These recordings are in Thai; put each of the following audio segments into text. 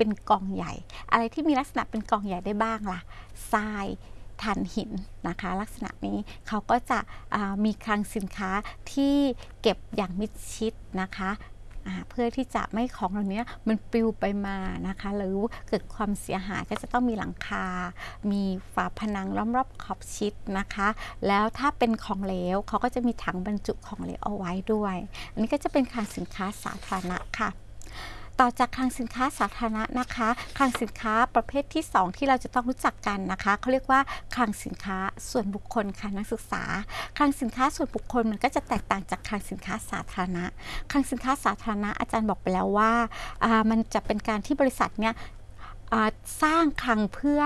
เป็นกองใหญ่อะไรที่มีลักษณะเป็นกองใหญ่ได้บ้างล่ะทรายถ่านหินนะคะลักษณะนี้เขาก็จะมีคลังสินค้าที่เก็บอย่างมิดชิดนะคะเพื่อที่จะไม่ของเหล่านี้มันปลิวไปมานะคะหรือเกิดความเสียหายก็จะต้องมีหลังคามีฝาผนังล้อมรอบขอบชิดนะคะแล้วถ้าเป็นของเหลวเขาก็จะมีถังบรรจุของเหลวเอาไว้ด้วยอันนี้ก็จะเป็นคลังสินค้าสาธารณะค่ะต่อจากคลังสินค้าสาธารณะนะคะคลังสินค้าประเภทที่2ที่เราจะต้องรู้จักกันนะคะเขาเรียกว่าคลังสินค้าส่วนบุคคลค่ะนักศึกษาคลังสินค้าส่วนบุคคลมันก็จะแตกต่างจากคลังสินค้าสาธารณะคลังสินค้าสาธารณะอาจารย์บอกไปแล้วว่ามันจะเป็นการที่บริษัทเนี่ยสร้างคลังเพื่อ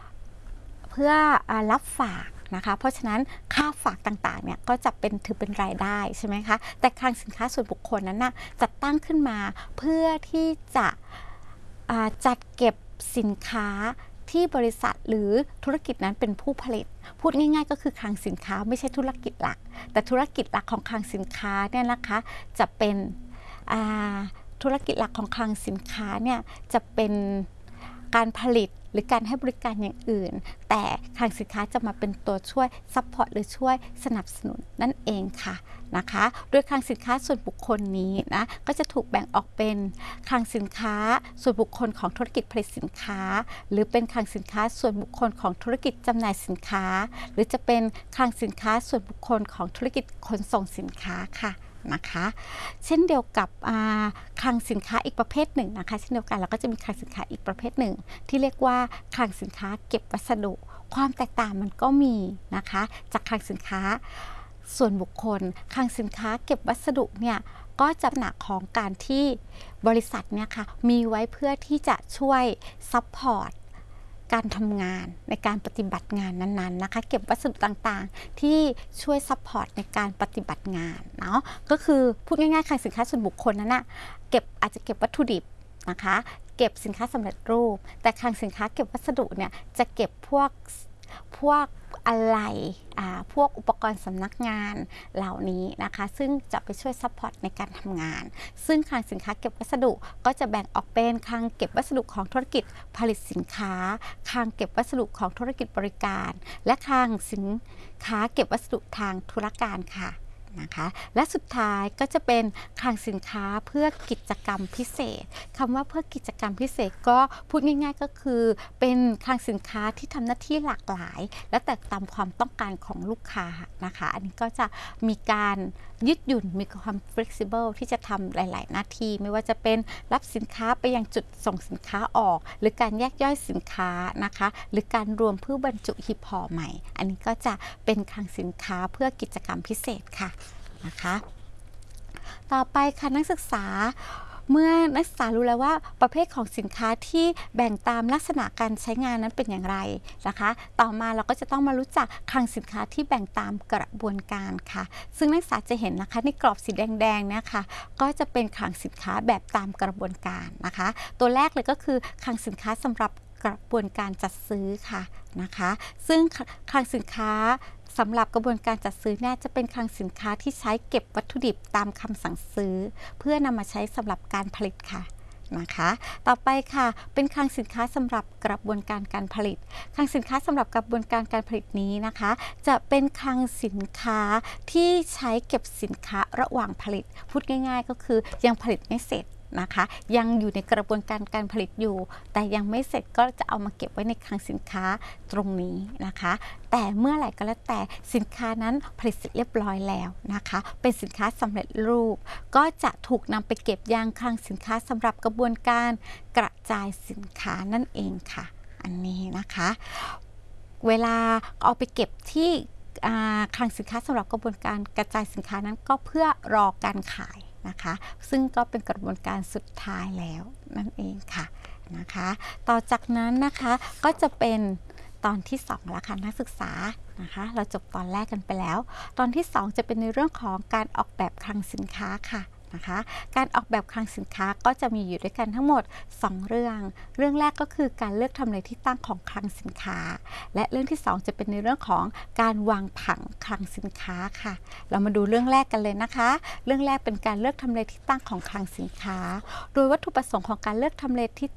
รับฝากนะคะเพราะฉะนั้นค่าฝากต่างๆเนี่ยก็จะถือเป็นรายได้ใช่ไหมคะแต่คลังสินค้าส่วนบุคคลนั้นนะจัดตั้งขึ้นมาเพื่อที่จะจัดเก็บสินค้าที่บริษัทหรือธุรกิจนั้นเป็นผู้ผลิตพูดง่ายๆก็คือคลังสินค้าไม่ใช่ธุรกิจหลักแต่ธุรกิจหลักของคลังสินค้าเนี่ยนะคะจะเป็นธุรกิจหลักของคลังสินค้าเนี่ยจะเป็นการผลิตหรือการให้บริการอย่างอื่นแต่คลังสินค้าจะมาเป็นตัวช่วยซัพพอร์ตหรือช่วยสนับสนุนนั่นเองค่ะนะคะโดยคลังสินค้าส่วนบุคคลนี้นะก็จะถูกแบ่งออกเป็นคลังสินค้าส่วนบุคคลของธุรกิจผลิตสินค้าหรือเป็นคลังสินค้าส่วนบุคคลของธุรกิจจำหน่ายสินค้าหรือจะเป็นคลังสินค้าส่วนบุคคลของธุรกิจขนส่งสินค้าค่ะนะคะเช่นเดียวกับคลังสินค้าอีกประเภทหนึ่งนะคะเช่นเดียวกันเราก็จะมีคลังสินค้าอีกประเภทหนึ่งที่เรียกว่าคลังสินค้าเก็บวัสดุความแตกต่างมันก็มีนะคะจากคลังสินค้าส่วนบุคคลคลังสินค้าเก็บวัสดุเนี่ยก็จะหนักของการที่บริษัทเนี่ยค่ะมีไว้เพื่อที่จะช่วยซัพพอร์ตการทำงานในการปฏิบัติงานนั้นๆนะคะเก็บวัสดุต่างๆที่ช่วยซัพพอร์ตในการปฏิบัติงานเนาะก็คือพูดง่ายๆคลังสินค้าส่วนบุคคลนั้นนะอาจจะเก็บวัตถุดิบนะคะเก็บสินค้าสำเร็จรูปแต่คลังสินค้าเก็บวัสดุเนี่ยจะเก็บพวกอะไรพวกอุปกรณ์สำนักงานเหล่านี้นะคะซึ่งจะไปช่วยซัพพอร์ตในการทำงานซึ่งคลังสินค้าเก็บวัสดุก็จะแบ่งออกเป็นคลังเก็บวัสดุของธุรกิจผลิตสินค้าคลังเก็บวัสดุของธุรกิจบริการและคลังสินค้าเก็บวัสดุทางธุรการค่ะนะคะและสุดท้ายก็จะเป็นคลังสินค้าเพื่อกิจกรรมพิเศษคำว่าเพื่อกิจกรรมพิเศษก็พูดง่ายๆก็คือเป็นคลังสินค้าที่ทำหน้าที่หลากหลายและแตกตามความต้องการของลูกค้านะคะอันนี้ก็จะมีการยืดหยุ่นมีความ flexible ที่จะทำหลายๆหน้าที่ไม่ว่าจะเป็นรับสินค้าไปยังจุดส่งสินค้าออกหรือการแยกย่อยสินค้านะคะหรือการรวมเพื่อบรรจุหีบห่อใหม่อันนี้ก็จะเป็นคลังสินค้าเพื่อกิจกรรมพิเศษค่ะนะคะต่อไปค่ะนักศึกษาเมื่อนักศึกษารู้แล้วว่าประเภทของสินค้าที่แบ่งตามลักษณะการใช้งานนั้นเป็นอย่างไรนะคะต่อมาเราก็จะต้องมารู้จักคลังสินค้าที่แบ่งตามกระบวนการค่ะซึ่งนักศึกษาจะเห็นนะคะในกรอบสีแดงๆเนี่ยค่ะก็จะเป็นคลังสินค้าแบบตามกระบวนการนะคะตัวแรกเลยก็คือคลังสินค้าสำหรับกระบวนการจัดซื้อค่ะนะคะซึ่งคลังสินค้าสำหรับกระบวนการจัดซื้อเนี่ยจะเป็นคลังสินค้าที่ใช้เก็บวัตถุดิบตามคำสั่งซื้อเพื่อนำมาใช้สำหรับการผลิตค่ะนะคะต่อไปค่ะเป็นคลังสินค้าสำหรับกระบวนการการผลิตคลังสินค้าสำหรับกระบวนการการผลิตนี้นะคะจะเป็นคลังสินค้าที่ใช้เก็บสินค้าระหว่างผลิตพูดง่ายๆก็คือยังผลิตไม่เสร็จนะคะยังอยู่ในกระบวนการการผลิตอยู่แต่ยังไม่เสร็จก็จะเอามาเก็บไว้ในคลังสินค้าตรงนี้นะคะแต่เมื่อไหร่ก็แล้วแต่สินค้านั้นผลิตเสร็จเรียบร้อยแล้วนะคะเป็นสินค้าสำเร็จรูปก็จะถูกนำไปเก็บยังคลังสินค้าสำหรับกระบวนการกระจายสินค้านั่นเองค่ะอันนี้นะคะเวลาเอาไปเก็บที่คลังสินค้าสำหรับกระบวนการกระจายสินค้านั้นก็เพื่อรอการขายนะคะซึ่งก็เป็นกระบวนการสุดท้ายแล้วนั่นเองค่ะนะคะต่อจากนั้นนะคะก็จะเป็นตอนที่2แล้วค่ะนักศึกษานะคะเราจบตอนแรกกันไปแล้วตอนที่2จะเป็นในเรื่องของการออกแบบคลังสินค้าค่ะนะคะการออกแบบคลังสินค้าก็จะมีอยู่ด้วยกันทั้งหมด2เรื่องแรกก็คือการเลือกทำเลที่ตั้งของคลังสินค้าและเรื่องที่2จะเป็นในเรื่องของการวางผังคลังสินค้าค่ะเรามาดูเรื่องแรกกันเลยนะคะเรื่องแรกเป็นการเลือกทำเลที่ตั้งของคลังสินค้าโดยวัตถุประสงค์ของการเลือกทำเลที่